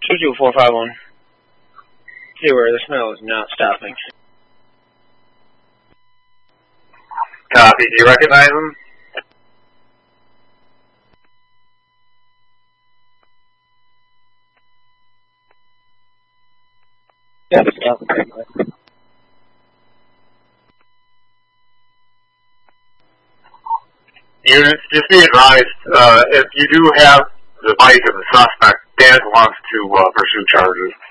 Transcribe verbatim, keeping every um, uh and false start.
two two four five one. Zero, the snow is not stopping. Copy. Do you recognize him? Yes, yeah. Units, just be advised, uh, if you do have the bike of the suspect, Dad wants to uh, pursue charges.